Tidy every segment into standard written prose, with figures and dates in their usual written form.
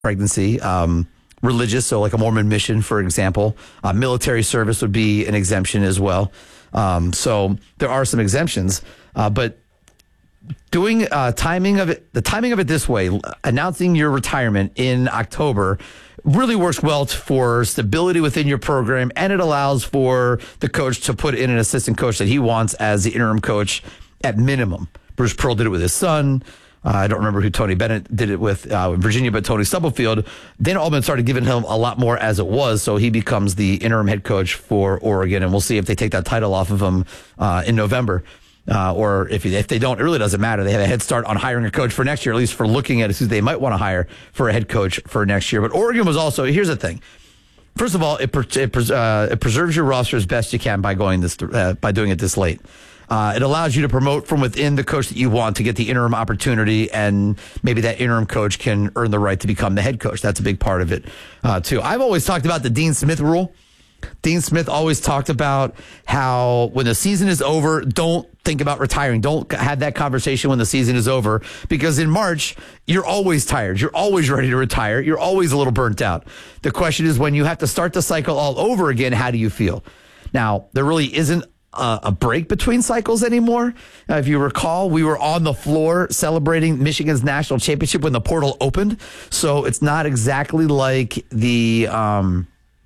pregnancy. Religious, so like a Mormon mission, for example. Military service would be an exemption as well. So there are some exemptions, but doing the timing of it this way, announcing your retirement in October, really works well for stability within your program, and it allows for the coach to put in an assistant coach that he wants as the interim coach at minimum. Bruce Pearl did it with his son. I don't remember who Tony Bennett did it with in Virginia, but Tony Stubblefield. Dana Altman started giving him a lot more as it was, so he becomes the interim head coach for Oregon, and we'll see if they take that title off of him in November. Or if they don't, it really doesn't matter. They have a head start on hiring a coach for next year, at least for looking at who they might want to hire for a head coach for next year. But Oregon was also, here's the thing. First of all, it preserves your roster as best you can by doing it this late. It allows you to promote from within the coach that you want to get the interim opportunity, and maybe that interim coach can earn the right to become the head coach. That's a big part of it, too. I've always talked about the Dean Smith rule. Dean Smith always talked about how when the season is over, don't think about retiring. Don't have that conversation when the season is over, because in March, you're always tired. You're always ready to retire. You're always a little burnt out. The question is, when you have to start the cycle all over again, how do you feel? Now, there really isn't a break between cycles anymore. If you recall, we were on the floor celebrating Michigan's national championship when the portal opened. So it's not exactly like that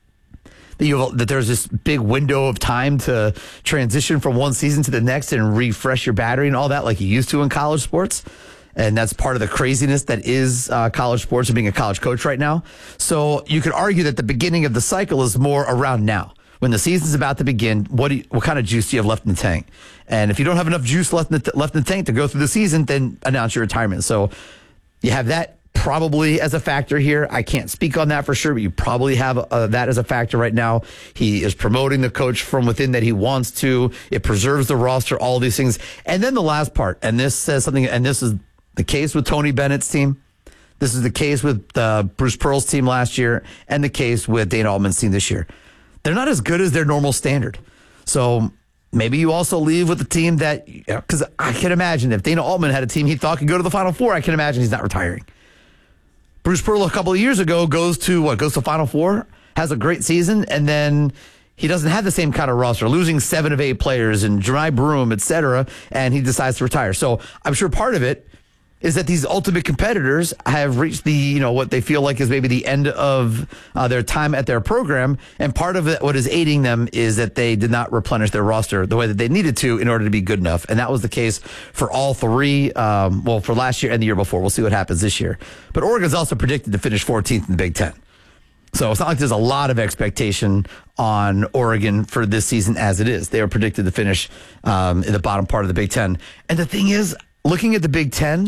there's this big window of time to transition from one season to the next and refresh your battery and all that like you used to in college sports. And that's part of the craziness that is college sports and being a college coach right now. So you could argue that the beginning of the cycle is more around now. When the season's about to begin, what kind of juice do you have left in the tank? And if you don't have enough juice left in the tank to go through the season, then announce your retirement. So you have that probably as a factor here. I can't speak on that for sure, but you probably have that as a factor right now. He is promoting the coach from within that he wants to. It preserves the roster, all these things. And then the last part, and this says something, and this is the case with Tony Bennett's team. This is the case with Bruce Pearl's team last year, and the case with Dana Altman's team this year. They're not as good as their normal standard. So maybe you also leave with a team that, because I can imagine if Dana Altman had a team he thought could go to the Final Four, I can imagine he's not retiring. Bruce Pearl a couple of years ago goes to Final Four, has a great season, and then he doesn't have the same kind of roster, losing 7 of 8 players and Dry Broom, et cetera, and he decides to retire. So I'm sure part of it is that these ultimate competitors have reached the, what they feel like is maybe the end of their time at their program. And part of it, what is aiding them is that they did not replenish their roster the way that they needed to in order to be good enough. And that was the case for all three, for last year and the year before. We'll see what happens this year. But Oregon's also predicted to finish 14th in the Big Ten. So it's not like there's a lot of expectation on Oregon for this season as it is. They are predicted to finish in the bottom part of the Big Ten. And the thing is, looking at the Big Ten,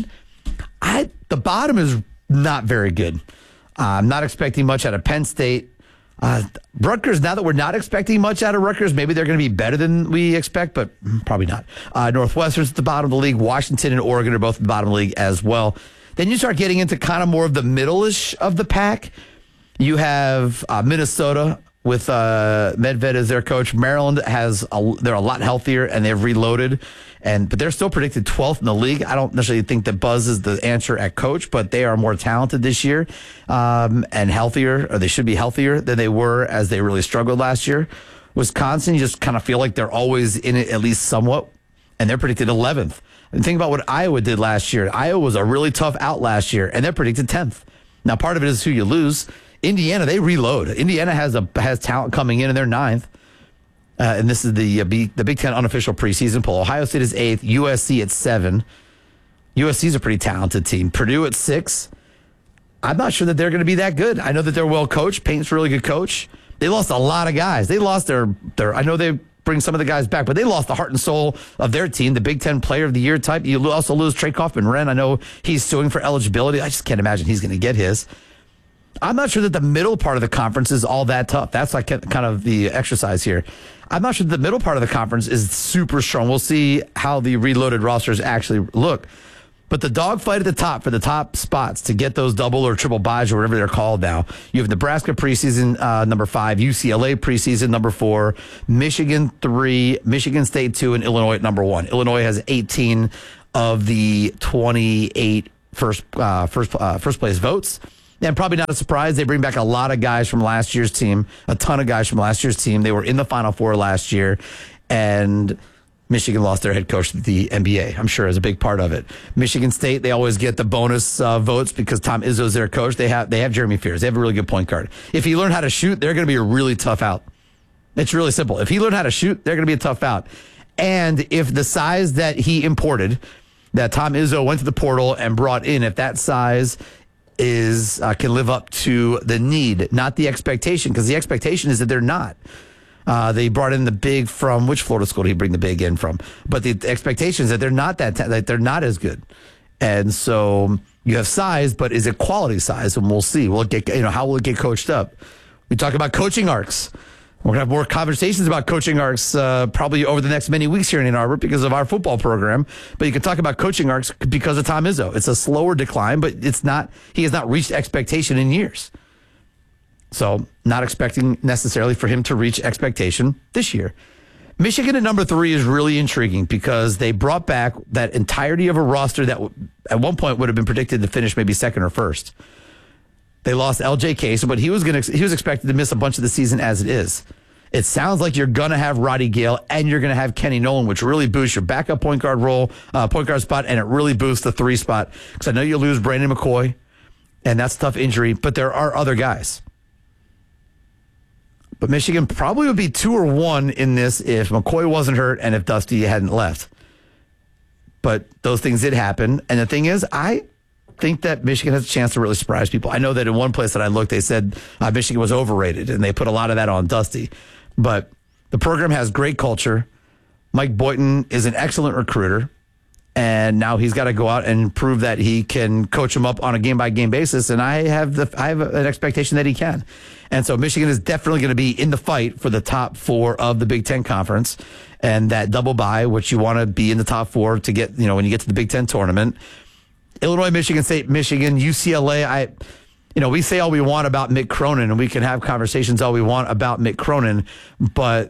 the bottom is not very good. I'm not expecting much out of Penn State. Rutgers, now that we're not expecting much out of Rutgers, maybe they're going to be better than we expect, but probably not. Northwestern's at the bottom of the league. Washington and Oregon are both at the bottom of the league as well. Then you start getting into kind of more of the middle-ish of the pack. You have Minnesota with Medved as their coach. Maryland they're a lot healthier and they've reloaded, but they're still predicted 12th in the league. I don't necessarily think that Buzz is the answer at coach, but they are more talented this year and healthier, or they should be healthier than they were as they really struggled last year. Wisconsin, you just kind of feel like they're always in it at least somewhat, and they're predicted 11th. And think about what Iowa did last year. Iowa was a really tough out last year, and they're predicted 10th. Now, part of it is who you lose. Indiana, they reload. Indiana has talent coming in, and they're 9th. And this is the Big Ten unofficial preseason poll. Ohio State is 8th. USC at 7. USC's a pretty talented team. Purdue at 6. I'm not sure that they're going to be that good. I know that they're well coached. Payton's a really good coach. They lost a lot of guys. They lost their I know they bring some of the guys back, but they lost the heart and soul of their team, the Big Ten Player of the Year type. You also lose Trey Kaufman-Renn. I know he's suing for eligibility. I just can't imagine he's going to get his. I'm not sure that the middle part of the conference is all that tough. That's like kind of the exercise here. I'm not sure that the middle part of the conference is super strong. We'll see how the reloaded rosters actually look. But the dogfight at the top for the top spots to get those double or triple buys or whatever they're called now. You have Nebraska preseason number 5, UCLA preseason number 4, Michigan 3, Michigan State 2, and Illinois at number 1. Illinois has 18 of the 28 first place votes. And probably not a surprise. They bring back a lot of guys from last year's team, a ton of guys from last year's team. They were in the Final Four last year, and Michigan lost their head coach to the NBA, I'm sure, is a big part of it. Michigan State, they always get the bonus votes because Tom Izzo's their coach. They have Jeremy Fears. They have a really good point guard. If he learned how to shoot, they're going to be a really tough out. It's really simple. If he learned how to shoot, they're going to be a tough out. And if the size that he imported, that Tom Izzo went to the portal and brought in, if that size is can live up to the need, not the expectation, because the expectation is that they're not. They brought in the big from which Florida school did he bring the big in from? But the expectation is that they're not that they're not as good, and so you have size, but is it quality size? And we'll see. We'll get how will it get coached up? We talk about coaching arcs. We're gonna have more conversations about coaching arcs probably over the next many weeks here in Ann Arbor because of our football program. But you can talk about coaching arcs because of Tom Izzo. It's a slower decline, but it's not. He has not reached expectation in years. So not expecting necessarily for him to reach expectation this year. Michigan at number 3 is really intriguing because they brought back that entirety of a roster that at one point would have been predicted to finish maybe second or first. They lost LJ Case, but he was expected to miss a bunch of the season as it is. It sounds like you're going to have Roddy Gale and you're going to have Kenny Nolan, which really boosts your backup point guard spot, and it really boosts the 3 spot. Because I know you lose Brandon McCoy, and that's a tough injury, but there are other guys. But Michigan probably would be 2 or 1 in this if McCoy wasn't hurt and if Dusty hadn't left. But those things did happen. And the thing is, I think that Michigan has a chance to really surprise people. I know that in one place that I looked, they said Michigan was overrated, and they put a lot of that on Dusty. But the program has great culture. Mike Boynton is an excellent recruiter, and now he's got to go out and prove that he can coach them up on a game-by-game basis, and I have an expectation that he can. And so Michigan is definitely going to be in the fight for the top 4 of the Big Ten Conference, and that double bye, which you want to be in the top 4 to get, when you get to the Big Ten tournament. Illinois, Michigan State, Michigan, UCLA. We say all we want about Mick Cronin, and we can have conversations all we want about Mick Cronin, but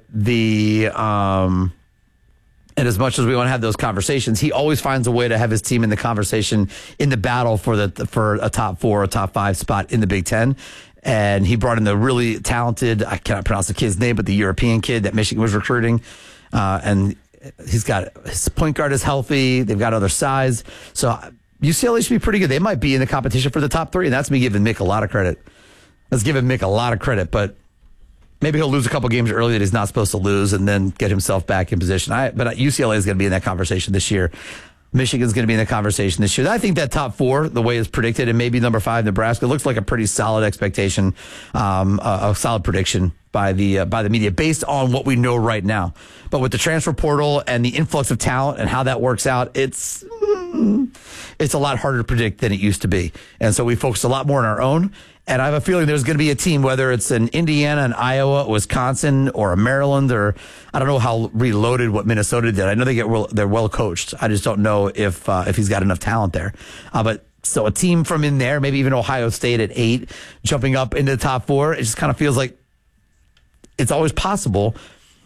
and as much as we want to have those conversations, he always finds a way to have his team in the conversation, in the battle for a top 4 or top 5 spot in the Big Ten. And he brought in the really talented, I cannot pronounce the kid's name, but the European kid that Michigan was recruiting. And he's got his point guard is healthy. They've got other size. So UCLA should be pretty good. They might be in the competition for the top 3. And that's me giving Mick a lot of credit. Let's give Mick a lot of credit, but maybe he'll lose a couple games early that he's not supposed to lose and then get himself back in position. But UCLA is going to be in that conversation this year. Michigan's going to be in the conversation this year. I think that top 4, the way it's predicted, and maybe number 5, Nebraska, looks like a pretty solid expectation, a solid prediction by the media based on what we know right now. But with the transfer portal and the influx of talent and how that works out, it's a lot harder to predict than it used to be. And so we focus a lot more on our own. And I have a feeling there's going to be a team, whether it's an Indiana, an Iowa, Wisconsin, or a Maryland, or I don't know how reloaded what Minnesota did. I know they're well coached. I just don't know if he's got enough talent there. But so a team from in there, maybe even Ohio State at 8, jumping up into the top 4. It just kind of feels like it's always possible.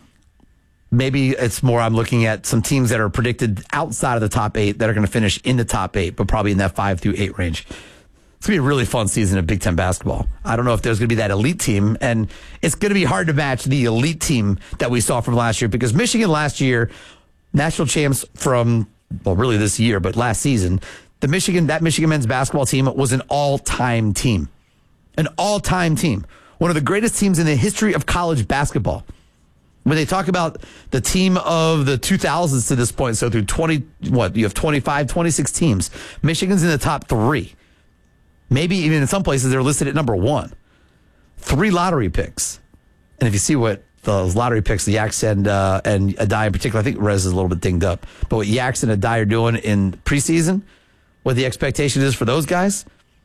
Maybe it's more I'm looking at some teams that are predicted outside of the top 8 that are going to finish in the top 8, but probably in that 5 through 8 range. It's going to be a really fun season of Big Ten basketball. I don't know if there's going to be that elite team, and it's going to be hard to match the elite team that we saw from last year because Michigan last year, national champs really this year, but last season, that Michigan men's basketball team was an all-time team. An all-time team. One of the greatest teams in the history of college basketball. When they talk about the team of the 2000s to this point, so through you have 25, 26 teams. Michigan's in the top 3. Maybe even in some places they're listed at number 1. 3 lottery picks. And if you see what those lottery picks, the Yaks and Adai in particular, I think Rez is a little bit dinged up, but what Yaks and Adai are doing in preseason, what the expectation is for those guys,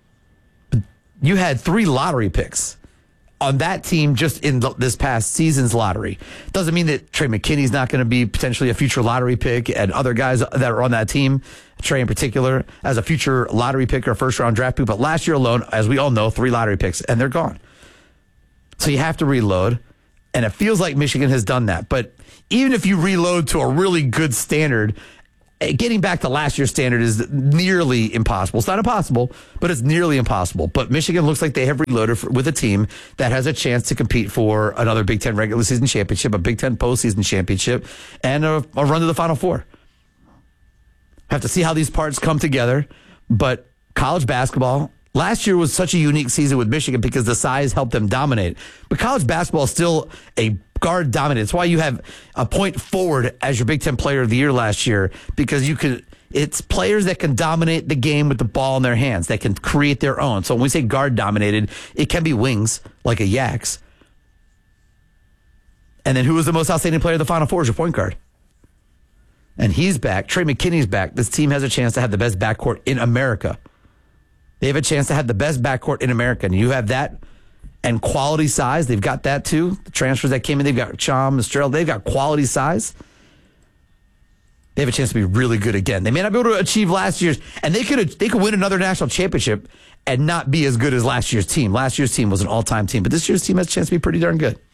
you had 3 lottery picks on that team just in this past season's lottery. Doesn't mean that Trey McKinney's not going to be potentially a future lottery pick, and other guys that are on that team, Trey in particular, as a future lottery pick or first-round draft pick. But last year alone, as we all know, 3 lottery picks, and they're gone. So you have to reload, and it feels like Michigan has done that. But even if you reload to a really good standard, getting back to last year's standard is nearly impossible. It's not impossible, but it's nearly impossible. But Michigan looks like they have reloaded with a team that has a chance to compete for another Big Ten regular season championship, a Big Ten postseason championship, and a run to the Final Four. Have to see how these parts come together. But college basketball, last year was such a unique season with Michigan because the size helped them dominate. But college basketball is still a guard dominant. It's why you have a point forward as your Big Ten Player of the Year last year, because it's players that can dominate the game with the ball in their hands, that can create their own. So when we say guard dominated, it can be wings like a Yaks. And then who was the most outstanding player of the Final Four is your point guard. And he's back. Trey McKinney's back. This team has a chance to have the best backcourt in America. They have a chance to have the best backcourt in America. And you have that and quality size. They've got that too. The transfers that came in, they've got Cham, Estrella. They've got quality size. They have a chance to be really good again. They may not be able to achieve last year's, and they could win another national championship and not be as good as last year's team. Last year's team was an all-time team, but this year's team has a chance to be pretty darn good.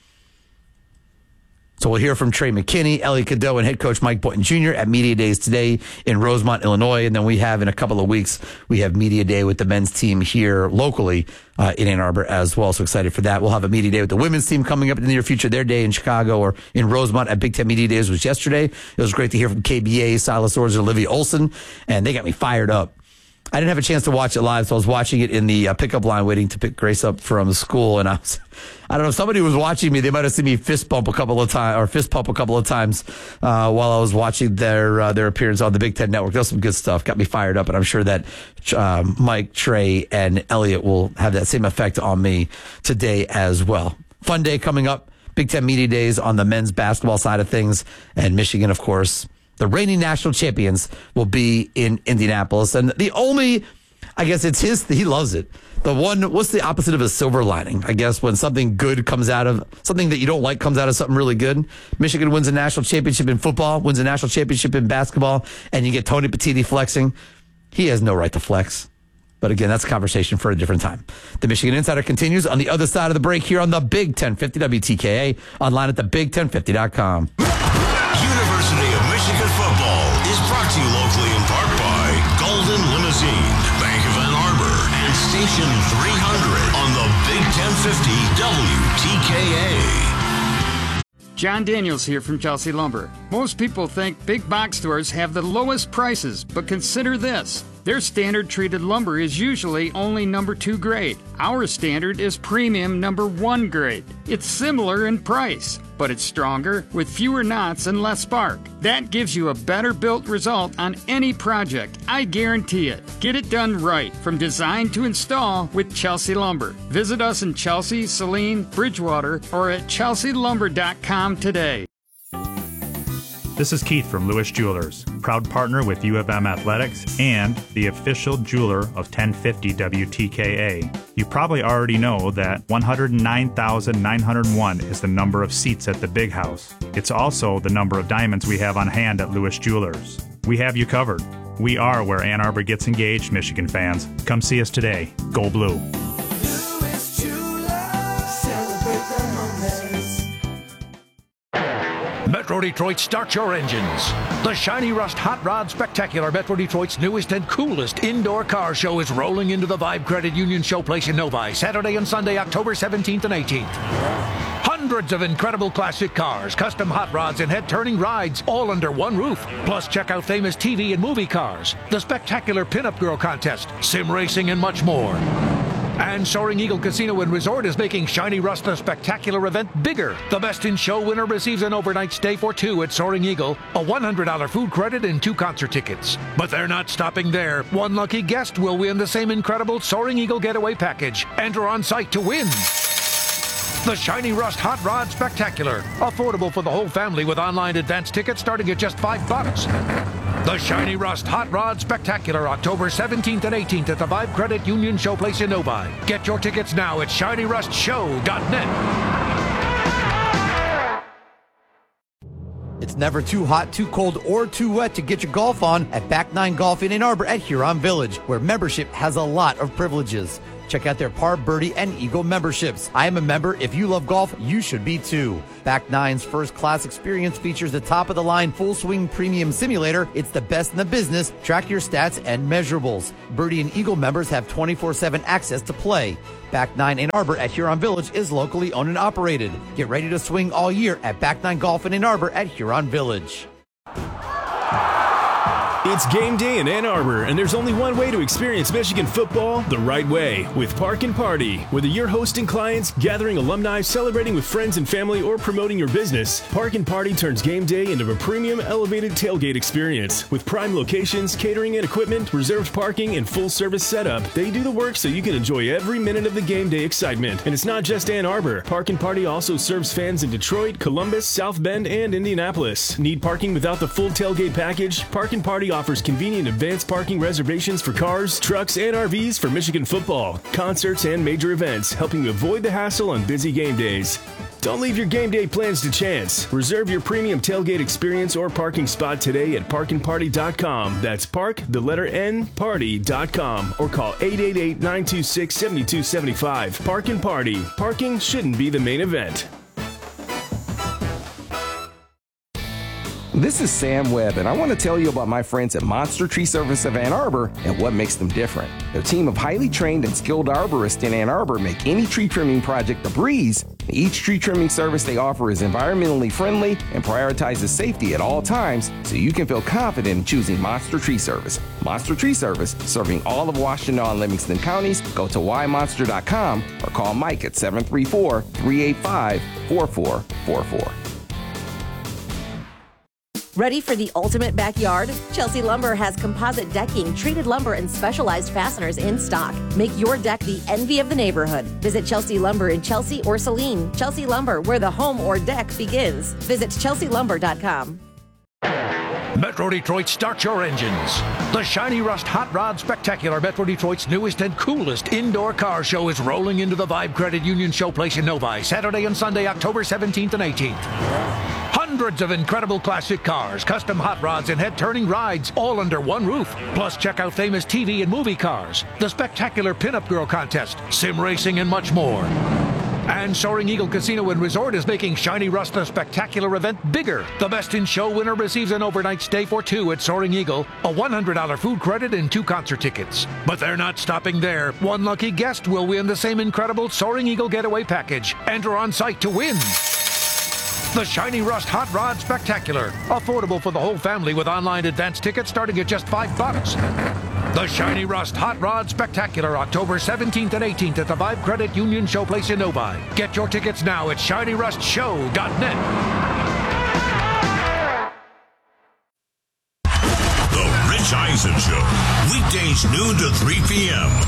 So we'll hear from Trey McKinney, Elliot Cadeau, and head coach Mike Boynton Jr. at Media Days today in Rosemont, Illinois. And then we have, in a couple of weeks, we have Media Day with the men's team here locally in Ann Arbor as well. So excited for that. We'll have a Media Day with the women's team coming up in the near future. Their day in Chicago or in Rosemont at Big Ten Media Days was yesterday. It was great to hear from KBA, Silas Orzer, Olivia Olson, and they got me fired up. I didn't have a chance to watch it live, so I was watching it in the pickup line waiting to pick Grace up from school. And I don't know, if somebody was watching me, they might have seen me fist pump a couple of times while I was watching their appearance on the Big Ten Network. That was some good stuff. Got me fired up, and I'm sure that Mike, Trey, and Elliot will have that same effect on me today as well. Fun day coming up. Big Ten Media Days on the men's basketball side of things. And Michigan, of course, the reigning national champions, will be in Indianapolis. And the only, I guess it's he loves it. The one, what's the opposite of a silver lining? I guess when something good comes out of, something that you don't like comes out of something really good. Michigan wins a national championship in football, wins a national championship in basketball, and you get Tony Petitti flexing. He has no right to flex. But again, that's a conversation for a different time. The Michigan Insider continues on the other side of the break here on the Big 1050 WTKA, online at thebig1050.com. University of Michigan football is brought to you locally in part by Golden Limousine, Bank of Ann Arbor, and Station 300 on the Big 1050 WTKA. John Daniels here from Chelsea Lumber. Most people think big box stores have the lowest prices, but consider this. Their standard treated lumber is usually only number 2 grade. Our standard is premium number 1 grade. It's similar in price, but it's stronger with fewer knots and less spark. That gives you a better built result on any project. I guarantee it. Get it done right from design to install with Chelsea Lumber. Visit us in Chelsea, Saline, Bridgewater, or at chelsealumber.com today. This is Keith from Lewis Jewelers, proud partner with U of M Athletics and the official jeweler of 1050 WTKA. You probably already know that 109,901 is the number of seats at the Big House. It's also the number of diamonds we have on hand at Lewis Jewelers. We have you covered. We are where Ann Arbor gets engaged, Michigan fans. Come see us today. Go Blue. Metro Detroit, start your engines. The Shiny Rust Hot Rod Spectacular, Metro Detroit's newest and coolest indoor car show, is rolling into the Vibe Credit Union Showplace in Novi, Saturday and Sunday, October 17th and 18th. Hundreds of incredible classic cars, custom hot rods, and head-turning rides, all under one roof. Plus, check out famous TV and movie cars, the spectacular Pinup Girl Contest, sim racing, and much more. And Soaring Eagle Casino and Resort is making Shiny Rust the spectacular event bigger. The Best in Show winner receives an overnight stay for 2 at Soaring Eagle, a $100 food credit, and 2 concert tickets. But they're not stopping there. One lucky guest will win the same incredible Soaring Eagle getaway package. Enter on site to win. The Shiny Rust Hot Rod Spectacular. Affordable for the whole family with online advance tickets starting at just $5. The Shiny Rust Hot Rod Spectacular, October 17th and 18th at the Vibe Credit Union Showplace in Novi. Get your tickets now at ShinyRustShow.net. It's never too hot, too cold, or too wet to get your golf on at Back 9 Golf in Ann Arbor at Huron Village, where membership has a lot of privileges. Check out their Par, Birdie, and Eagle memberships. I am a member. If you love golf, you should be too. Back Nine's first class experience features the top-of-the-line Full Swing Premium Simulator. It's the best in the business. Track your stats and measurables. Birdie and Eagle members have 24/7 access to play. Back Nine Ann Arbor at Huron Village is locally owned and operated. Get ready to swing all year at Back Nine Golf in Ann Arbor at Huron Village. It's game day in Ann Arbor, and there's only one way to experience Michigan football the right way, with Park and Party. Whether you're hosting clients, gathering alumni, celebrating with friends and family, or promoting your business, Park and Party turns game day into a premium elevated tailgate experience. With prime locations, catering and equipment, reserved parking, and full-service setup, they do the work so you can enjoy every minute of the game day excitement. And it's not just Ann Arbor. Park and Party also serves fans in Detroit, Columbus, South Bend, and Indianapolis. Need parking without the full tailgate package? Park and Party offers convenient advanced parking reservations for cars, trucks, and RVs for Michigan football, concerts, and major events, helping you avoid the hassle on busy game days. Don't leave your game day plans to chance. Reserve your premium tailgate experience or parking spot today at parkandparty.com. That's park, the letter N, party.com, or call 888-926-7275. Park and Party. Parking shouldn't be the main event. This is Sam Webb, and I want to tell you about my friends at Monster Tree Service of Ann Arbor and what makes them different. Their team of highly trained and skilled arborists in Ann Arbor make any tree trimming project a breeze. Each tree trimming service they offer is environmentally friendly and prioritizes safety at all times, so you can feel confident in choosing Monster Tree Service. Monster Tree Service, serving all of Washtenaw and Livingston counties. Go to ymonster.com or call Mike at 734-385-4444. Ready for the ultimate backyard? Chelsea Lumber has composite decking, treated lumber, and specialized fasteners in stock. Make your deck the envy of the neighborhood. Visit Chelsea Lumber in Chelsea or Saline. Chelsea Lumber, where the home or deck begins. Visit chelsealumber.com. Metro Detroit, start your engines. The Shiny Rust Hot Rod Spectacular, Metro Detroit's newest and coolest indoor car show, is rolling into the Vibe Credit Union Showplace in Novi, Saturday and Sunday, October 17th and 18th. Hundreds of incredible classic cars, custom hot rods, and head-turning rides, all under one roof. Plus, check out famous TV and movie cars, the spectacular Pinup Girl Contest, sim racing, and much more. And Soaring Eagle Casino and Resort is making Shiny Rust the spectacular event bigger. The Best in Show winner receives an overnight stay for two at Soaring Eagle, a $100 food credit, and 2 concert tickets. But they're not stopping there. One lucky guest will win the same incredible Soaring Eagle Getaway Package. Enter on site to win. The Shiny Rust Hot Rod Spectacular. Affordable for the whole family with online advance tickets starting at just $5. The Shiny Rust Hot Rod Spectacular, October 17th and 18th at the Vibe Credit Union Showplace in Novi. Get your tickets now at shinyrustshow.net. The Rich Eisen Show, weekdays noon to 3 p.m.